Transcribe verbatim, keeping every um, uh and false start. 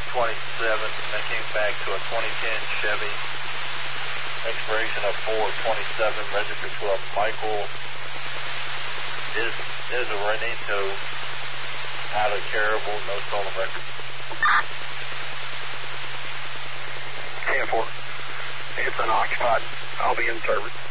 twenty-seven, then came back to a twenty ten Chevy. Expiration of four twenty-seven, registered to a Michael is is a Renito out of Caribou, no stolen record. ten four. It's unoccupied. I'll be in service.